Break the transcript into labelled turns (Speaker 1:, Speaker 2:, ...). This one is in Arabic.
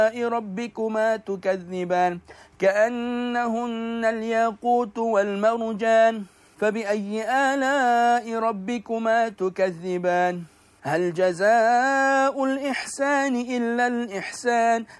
Speaker 1: ربكما تكذبان كأنهن الياقوت والمرجان فبأي آلاء ربكما تكذبان هل جزاء الإحسان إلا الإحسان